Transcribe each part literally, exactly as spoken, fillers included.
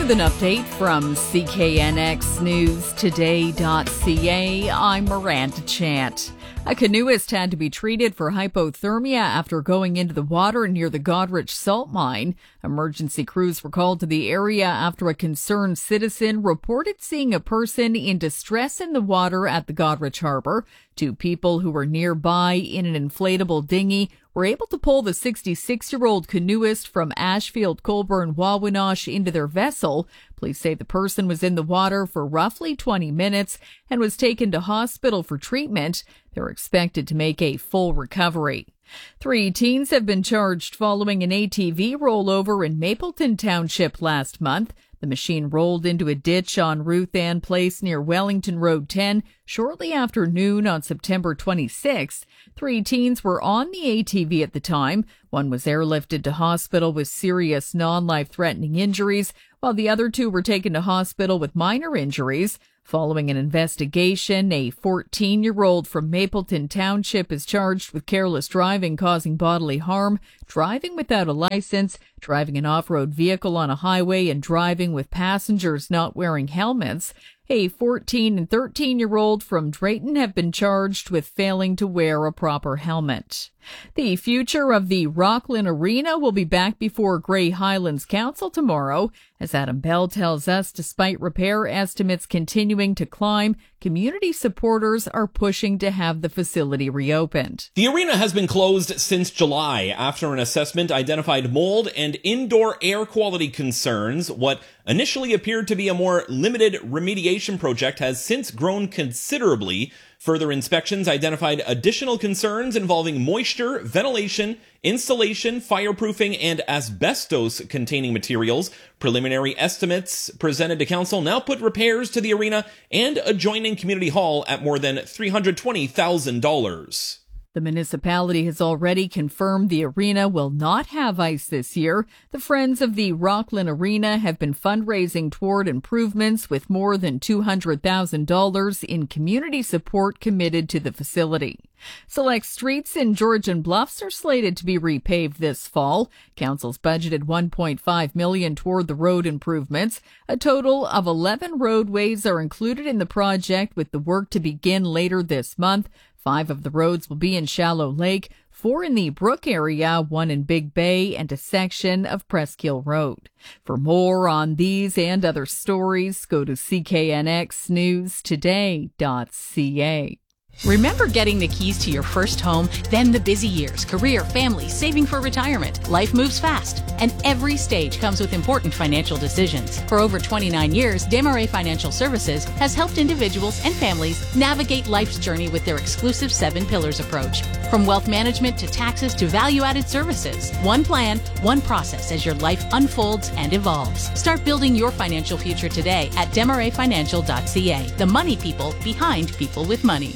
With an update from C K N X News Today dot C A, I'm Miranda Chant. A canoeist had to be treated for hypothermia after going into the water near the Goderich salt mine. Emergency crews were called to the area after a concerned citizen reported seeing a person in distress in the water at the Goderich harbor. Two people who were nearby in an inflatable dinghy were able to pull the sixty-six-year-old canoeist from Ashfield, Colborne, Wawanosh into their vessel. Police say the person was in the water for roughly twenty minutes and was taken to hospital for treatment. They're expected to make a full recovery. Three teens have been charged following an A T V rollover in Mapleton Township last month. The machine rolled into a ditch on Ruth Ann Place near Wellington Road ten shortly after noon on September twenty-sixth. Three teens were on the A T V at the time. One was airlifted to hospital with serious non-life-threatening injuries, while the other two were taken to hospital with minor injuries. Following an investigation, a fourteen-year-old from Mapleton Township is charged with careless driving causing bodily harm, driving without a license, driving an off-road vehicle on a highway, and driving with passengers not wearing helmets. A fourteen and thirteen-year-old from Drayton have been charged with failing to wear a proper helmet. The future of the Rockland Arena will be back before Grey Highlands Council tomorrow. As Adam Bell tells us, despite repair estimates continuing to climb, community supporters are pushing to have the facility reopened. The arena has been closed since July after an assessment identified mold and indoor air quality concerns. What initially appeared to be a more limited remediation project has since grown considerably. Further inspections identified additional concerns involving moisture, ventilation, installation, fireproofing, and asbestos-containing materials. Preliminary estimates presented to council now put repairs to the arena and adjoining community hall at more than three hundred twenty thousand dollars. The municipality has already confirmed the arena will not have ice this year. The Friends of the Rockland Arena have been fundraising toward improvements with more than two hundred thousand dollars in community support committed to the facility. Select streets in Georgian Bluffs are slated to be repaved this fall. Council's budgeted one point five million dollars toward the road improvements. A total of eleven roadways are included in the project, with the work to begin later this month. Five of the roads will be in Shallow Lake, four in the Brook area, one in Big Bay, and a section of Presqu'Île Road. For more on these and other stories, go to C K N X News Today dot C A. Remember getting the keys to your first home, then the busy years, career, family, saving for retirement. Life moves fast, and every stage comes with important financial decisions. For over twenty-nine years, Desmarais Financial Services has helped individuals and families navigate life's journey with their exclusive seven pillars approach. From wealth management to taxes to value-added services. One plan, one process as your life unfolds and evolves. Start building your financial future today at Desmarais Financial dot C A. The money people behind people with money.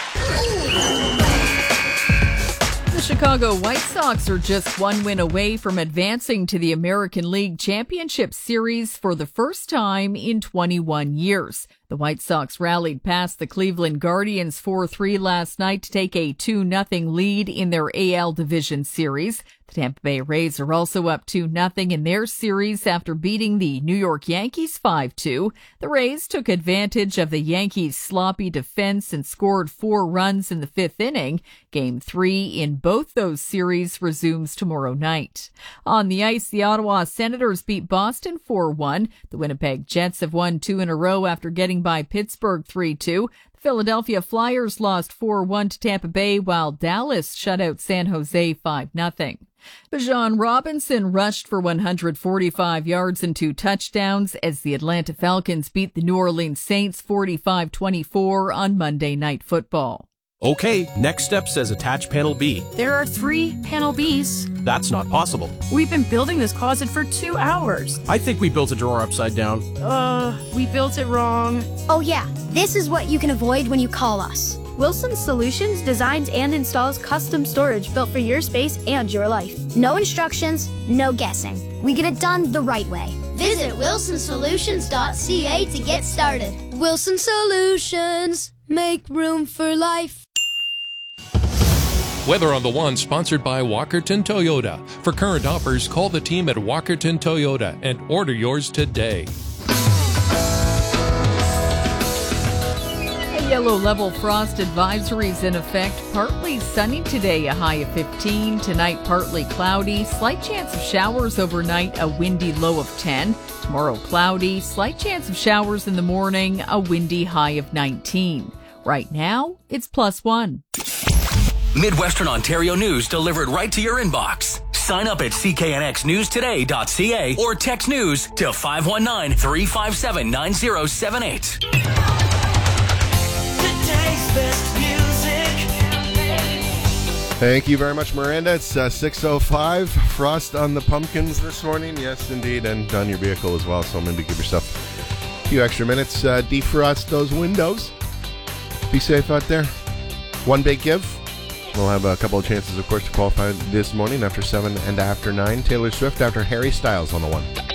The Chicago White Sox are just one win away from advancing to the American League Championship Series for the first time in twenty-one years. The White Sox rallied past the Cleveland Guardians four three last night to take a two nothing lead in their A L Division Series. The Tampa Bay Rays are also up two nothing in their series after beating the New York Yankees five two. The Rays took advantage of the Yankees' sloppy defense and scored four runs in the fifth inning. Game three in both those series resumes tomorrow night. On the ice, the Ottawa Senators beat Boston four one. The Winnipeg Jets have won two in a row after getting by Pittsburgh three two. The Philadelphia Flyers lost four one to Tampa Bay, while Dallas shut out San Jose five nothing. Bijan Robinson rushed for one hundred forty-five yards and two touchdowns as the Atlanta Falcons beat the New Orleans Saints forty-five twenty-four on Monday Night Football. Okay, next step says attach panel B. There are three panel Bs. That's not possible. We've been building this closet for two hours. I think we built a drawer upside down. Uh, we built it wrong. Oh yeah, this is what you can avoid when you call us. Wilson Solutions designs and installs custom storage built for your space and your life. No instructions, no guessing. We get it done the right way. Visit Wilson Solutions dot C A to get started. Wilson Solutions, make room for life. Weather on the One, sponsored by Walkerton Toyota. For current offers, call the team at Walkerton Toyota and order yours today. A yellow level frost advisory is in effect. Partly sunny today, a high of fifteen. Tonight, partly cloudy. Slight chance of showers overnight, a windy low of ten. Tomorrow, cloudy. Slight chance of showers in the morning, a windy high of nineteen. Right now, it's plus one. Midwestern Ontario news delivered right to your inbox. Sign up at c k n x news today dot c a or text news to five one nine, three five seven, nine zero seven eight. Thank you very much, Miranda. It's uh, six oh five. Frost on the pumpkins this morning. Yes, indeed. And on your vehicle as well. So maybe give yourself a few extra minutes. Uh, defrost those windows. Be safe out there. One big give. We'll have a couple of chances, of course, to qualify this morning after seven and after nine. Taylor Swift after Harry Styles on the one.